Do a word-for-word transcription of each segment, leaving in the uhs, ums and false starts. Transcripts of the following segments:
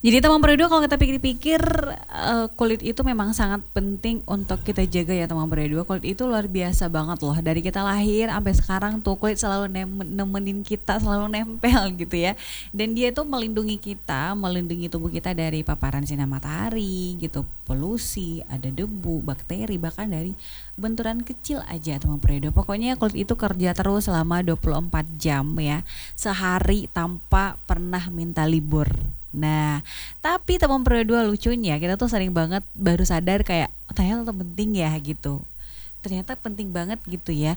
Jadi teman periode kalau kita pikir-pikir eh, kulit itu memang sangat penting untuk kita jaga ya teman periode. Kulit itu luar biasa banget loh. Dari kita lahir sampai sekarang tuh kulit selalu nem- nemenin kita, selalu nempel gitu ya. Dan dia itu melindungi kita, melindungi tubuh kita dari paparan sinar matahari gitu, polusi, ada debu, bakteri, bahkan dari benturan kecil aja teman periode. Pokoknya kulit itu kerja terus selama dua puluh empat jam ya. Sehari tanpa pernah minta libur. Nah, tapi teman berdua lucunya kita tuh sering banget baru sadar kayak "Oh, ternyata tuh penting ya gitu. Ternyata penting banget gitu ya.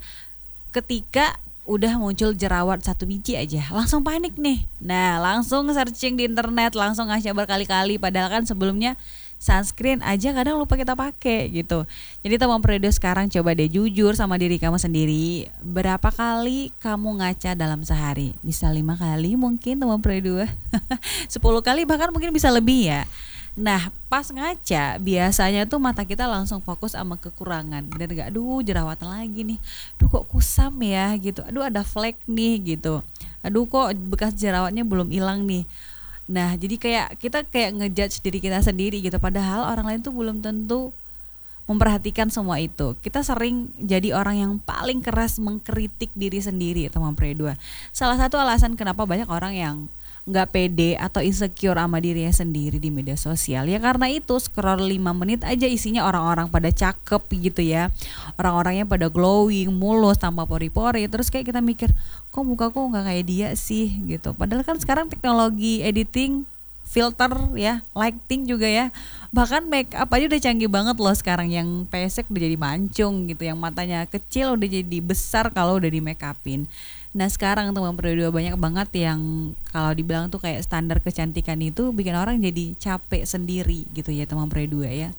Ketika udah muncul jerawat satu biji aja, langsung panik nih. Nah, langsung searching di internet, langsung ngasih berkali-kali padahal kan sebelumnya sunscreen aja kadang lupa kita pakai gitu. Jadi teman periode sekarang coba deh jujur sama diri kamu sendiri. Berapa kali kamu ngaca dalam sehari? Bisa lima kali mungkin teman periode. Sepuluh kali bahkan mungkin bisa lebih ya. Nah pas ngaca biasanya tuh mata kita langsung fokus sama kekurangan. Bener gak? Aduh jerawatan lagi nih. Aduh kok kusam ya gitu. Aduh ada flek nih gitu. Aduh kok bekas jerawatnya belum hilang nih. Nah, jadi kayak kita kayak ngejudge diri kita sendiri gitu. Padahal orang lain tuh belum tentu memperhatikan semua itu. Kita sering jadi orang yang paling keras mengkritik diri sendiri, teman dua. Salah satu alasan kenapa banyak orang yang nggak pede atau insecure sama dirinya sendiri di media sosial ya karena itu scroll lima menit aja isinya orang-orang pada cakep gitu ya, orang-orangnya pada glowing mulus tanpa pori-pori, terus kayak kita mikir kok muka kok nggak kayak dia sih gitu, padahal kan sekarang teknologi editing filter ya, lighting juga ya, bahkan make up aja udah canggih banget loh sekarang, yang pesek udah jadi mancung gitu, yang matanya kecil udah jadi besar kalau udah di make upin. Nah sekarang teman berdua banyak banget yang kalau dibilang tuh kayak standar kecantikan itu bikin orang jadi capek sendiri gitu ya teman berdua ya.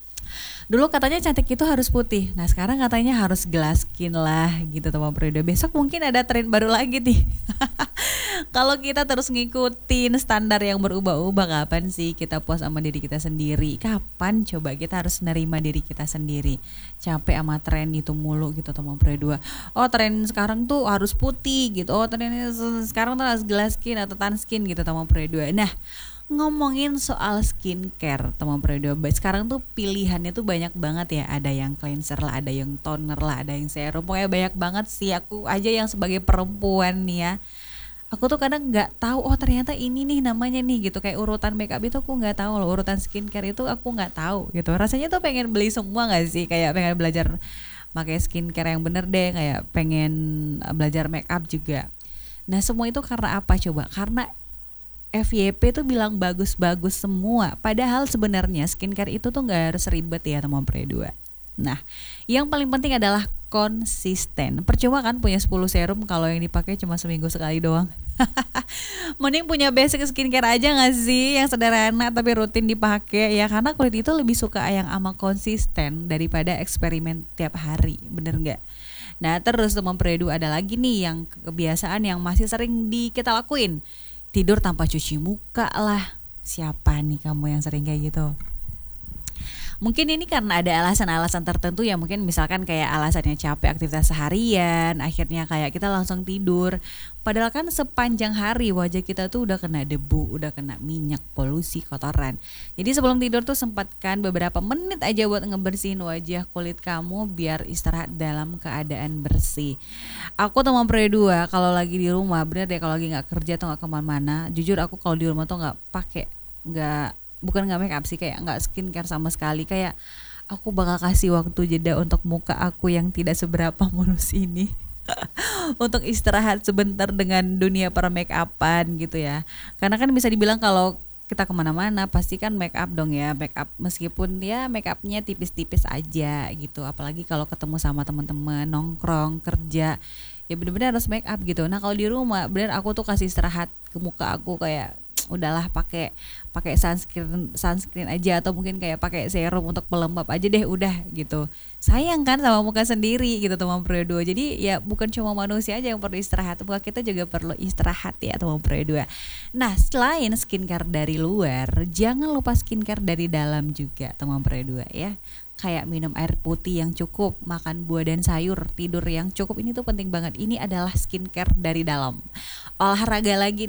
Dulu katanya cantik itu harus putih, nah sekarang katanya harus glass skin lah gitu teman berdua. Besok mungkin ada tren baru lagi nih. Kalau kita terus ngikutin standar yang berubah-ubah, kapan sih kita puas sama diri kita sendiri? Kapan coba kita harus nerima diri kita sendiri? Capek sama tren itu mulu gitu teman berdua. Oh tren sekarang tuh harus putih gitu. Oh tren sekarang tuh harus glass skin atau tan skin gitu teman berdua. Nah ngomongin soal skincare teman berdua, sekarang tuh pilihannya tuh banyak banget ya, ada yang cleanser lah, ada yang toner lah, ada yang serum, pokoknya banyak banget sih. Aku aja yang sebagai perempuan nih ya, aku tuh kadang nggak tahu oh ternyata ini nih namanya nih gitu, kayak urutan makeup itu aku nggak tahu loh, urutan skincare itu aku nggak tahu gitu. Rasanya tuh pengen beli semua nggak sih, kayak pengen belajar pakai skincare yang bener deh, kayak pengen belajar makeup juga. Nah semua itu karena apa coba? Karena F Y P tuh bilang bagus-bagus semua. Padahal sebenarnya skincare itu tuh nggak harus ribet ya teman dua. Nah, yang paling penting adalah konsisten. Percuma kan punya sepuluh serum kalau yang dipakai cuma seminggu sekali doang. Mending punya basic skincare aja nggak sih, yang sederhana tapi rutin dipakai ya, karena kulit itu lebih suka yang ama konsisten daripada eksperimen tiap hari, bener nggak? Nah terus teman dua ada lagi nih yang kebiasaan yang masih sering di kita lakuin. Tidur tanpa cuci muka lah. Siapa nih kamu yang sering kayak gitu? Mungkin ini karena ada alasan-alasan tertentu ya, mungkin misalkan kayak alasannya capek aktivitas seharian, akhirnya kayak kita langsung tidur. Padahal kan sepanjang hari wajah kita tuh udah kena debu, udah kena minyak, polusi, kotoran. Jadi sebelum tidur tuh sempatkan beberapa menit aja buat ngebersihin wajah, kulit kamu biar istirahat dalam keadaan bersih. Aku teman dua kalau lagi di rumah, bener deh kalau lagi nggak kerja atau nggak kemana-mana, jujur aku kalau di rumah tuh nggak pakai, nggak bukan nggak make up sih, kayak nggak skincare sama sekali. Kayak aku bakal kasih waktu jeda untuk muka aku yang tidak seberapa mulus ini. Untuk istirahat sebentar dengan dunia per make upan gitu ya. Karena kan bisa dibilang kalau kita kemana-mana pasti kan make up dong ya, make up meskipun ya make upnya tipis-tipis aja gitu. Apalagi kalau ketemu sama teman-teman nongkrong kerja, ya benar-benar harus make up gitu. Nah kalau di rumah bener aku tuh kasih istirahat ke muka aku, kayak udahlah pakai pakai sunscreen sunscreen aja, atau mungkin kayak pakai serum untuk pelembab aja deh udah gitu. Sayang kan sama muka sendiri gitu teman dua. Jadi ya bukan cuma manusia aja yang perlu istirahat, muka kita juga perlu istirahat ya teman dua. Nah selain skincare dari luar, jangan lupa skincare dari dalam juga teman dua ya. Kayak minum air putih yang cukup, makan buah dan sayur, tidur yang cukup, ini tuh penting banget. Ini adalah skincare dari dalam. Olahraga lagi